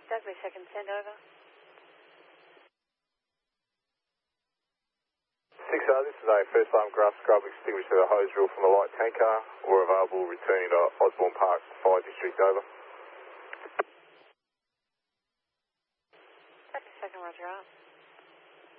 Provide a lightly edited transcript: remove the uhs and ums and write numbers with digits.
Dudley second, send over. 6R, this is a first alarm grass scrub extinguished to the hose reel from a light tanker or available returning to Osborne Park Fire District, over. Dudley second, roger out.